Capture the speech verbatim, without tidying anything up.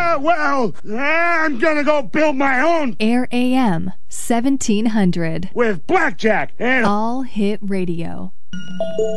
Uh, well, I'm gonna go build my own. Air A M, seventeen hundred. With blackjack and All Hit Radio.